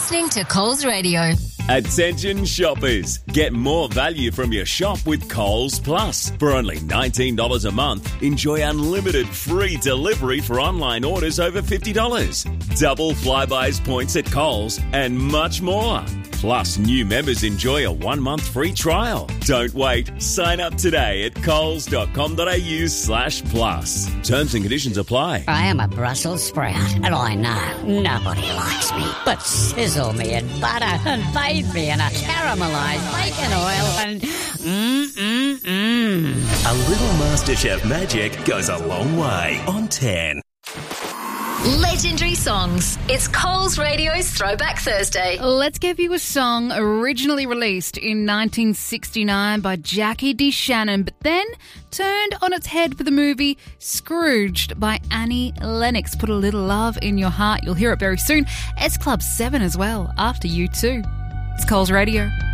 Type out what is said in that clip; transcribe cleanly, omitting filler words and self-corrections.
listening to Coles Radio. Attention shoppers, get more value from your shop with Coles Plus. For only $19 a month, enjoy unlimited free delivery for online orders over $50. Double Flybuys points at Coles and much more. Plus, new members enjoy a 1-month free trial. Don't wait. Sign up today at coles.com.au/plus. Terms and conditions apply. I am a Brussels sprout, and I know nobody likes me. But sizzle me in butter and bathe me in a caramelised bacon oil and A little MasterChef magic goes a long way on 10. Legendary songs. It's Coles Radio's Throwback Thursday. Let's give you a song originally released in 1969 by Jackie D. Shannon, but then turned on its head for the movie Scrooged by Annie Lennox. Put a little love in your heart. You'll hear it very soon. S Club 7 as well, after you too. It's Coles Radio.